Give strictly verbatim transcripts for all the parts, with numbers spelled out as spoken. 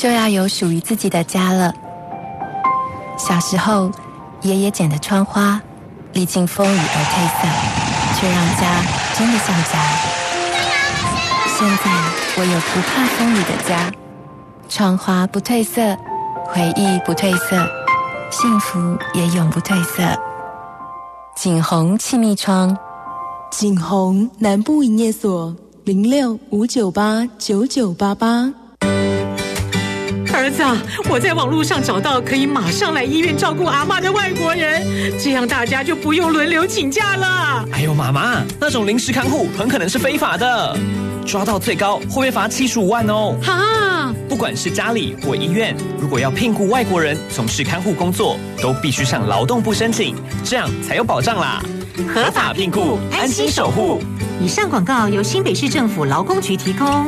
就要有属于自己的家了。小时候，爷爷剪的窗花，历经风雨而褪色，却让家真的像家。现在我有不怕风雨的家，窗花不褪色，回忆不褪色，幸福也永不褪色。景宏气密窗， 景宏南部营业所零六五九八九九八八。 儿子啊，我在网络上找到可以马上来医院照顾阿嬷的外国人，这样大家就不用轮流请假了。 哎呦妈妈，那种临时看护很可能是非法的，抓到最高会被罚七十五万哦。 哈， 不管是家里或医院，如果要聘雇外国人从事看护工作，都必须向劳动部申请，这样才有保障啦。合法聘雇，安心守护。 以上广告由新北市政府劳工局提供。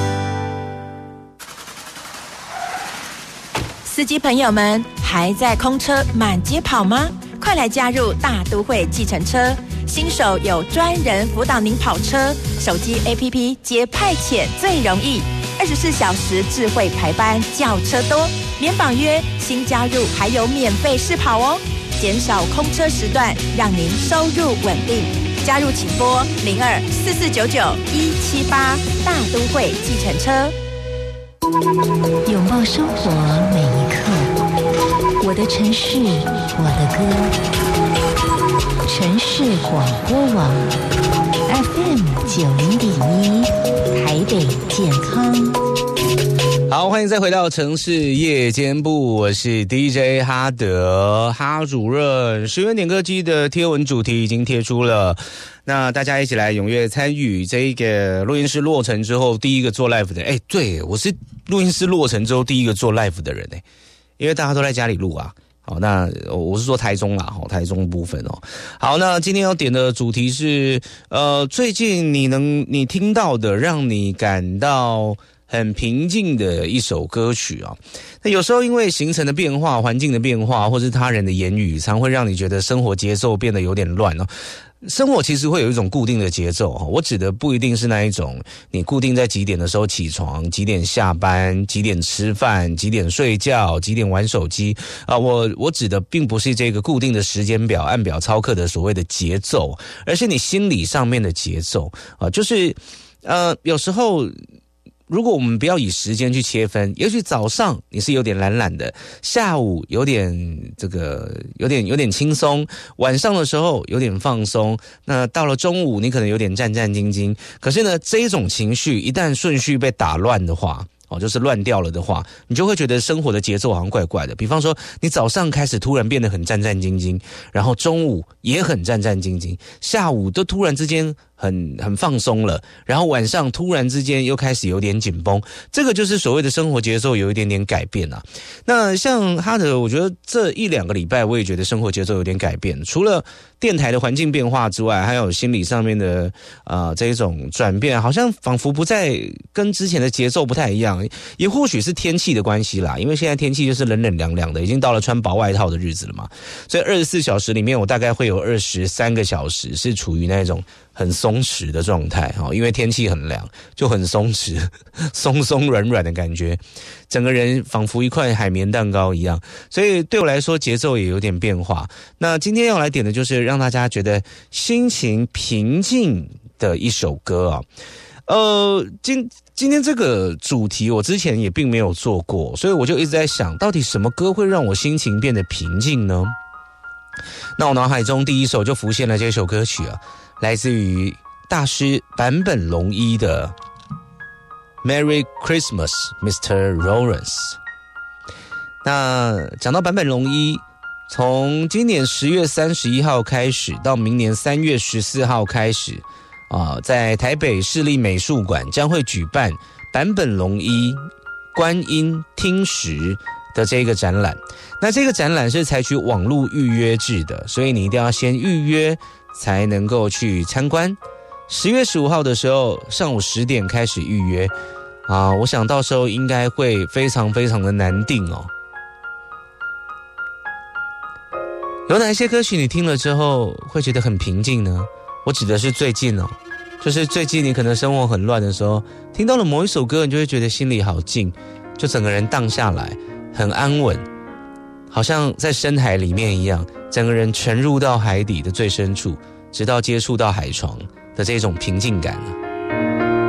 司机朋友们，还在空车满街跑吗？快来加入大都会计程车，新手有专人辅导您跑车，手机 A P P 接派遣最容易，二十四小时智慧排班，叫车多，免绑约，新加入还有免费试跑哦，减少空车时段，让您收入稳定。加入请拨零二四四九九一七八，大都会计程车。 拥抱生活每一刻，我的城市，我的歌。城市广播网 F M 九零点一，台北健康。 好，欢迎再回到城市夜间部，我是 D J 哈德哈主任。十元点歌机的贴文主题已经贴出了，那大家一起来踊跃参与这一个录音室落成之后第一个做 live 的。哎，对，我是录音室落成之后第一个做 live 的人哎，因为大家都在家里录啊。好，那我是说台中啦，台中部分哦。好，那今天要点的主题是，呃，最近你能你听到的让你感到很平静的一首歌曲啊。那有时候因为行程的变化、环境的变化，或是他人的言语，常会让你觉得生活节奏变得有点乱哦。生活其实会有一种固定的节奏，我指的不一定是那一种你固定在几点的时候起床，几点下班，几点吃饭，几点睡觉，几点玩手机啊。我我指的并不是这个固定的时间表按表操课的所谓的节奏，而是你心理上面的节奏啊。就是呃有时候如果我们不要以时间去切分，也许早上你是有点懒懒的，下午有点这个有点有点轻松，晚上的时候有点放松，那到了中午你可能有点战战兢兢。可是呢，这一种情绪一旦顺序被打乱的话，哦，就是乱掉了的话，你就会觉得生活的节奏好像怪怪的。比方说，你早上开始突然变得很战战兢兢，然后中午也很战战兢兢，下午都突然之间很很放松了，然后晚上突然之间又开始有点紧绷，这个就是所谓的生活节奏有一点点改变啊。那像哈德，我觉得这一两个礼拜我也觉得生活节奏有点改变，除了电台的环境变化之外，还有心理上面的呃这一种转变，好像仿佛不再跟之前的节奏不太一样，也或许是天气的关系啦，因为现在天气就是冷冷凉凉的，已经到了穿薄外套的日子了嘛，所以二十四小时里面我大概会有二十三个小时是处于那种很松弛的状态，因为天气很凉，就很松弛，松松软软的感觉，整个人仿佛一块海绵蛋糕一样，所以对我来说节奏也有点变化。那今天要来点的就是让大家觉得心情平静的一首歌啊。呃，今今天这个主题我之前也并没有做过，所以我就一直在想，到底什么歌会让我心情变得平静呢？那我脑海中第一首就浮现了这首歌曲啊，来自于大师坂本龙一的 Merry Christmas Mister Lawrence。 那讲到坂本龙一，从今年十月三十一号开始到明年三月十四号开始啊，在台北市立美术馆将会举办坂本龙一观音听石的这个展览。那这个展览是采取网络预约制的，所以你一定要先预约才能够去参观。十月十五号的时候上午十点开始预约啊，我想到时候应该会非常非常的难订哦。有哪一些歌曲你听了之后会觉得很平静呢？我指的是最近哦，就是最近你可能生活很乱的时候，听到了某一首歌，你就会觉得心里好静， 就整个人荡下来，很安稳，好像在深海里面一样，整个人沉入到海底的最深处，直到接触到海床的这种平静感啊。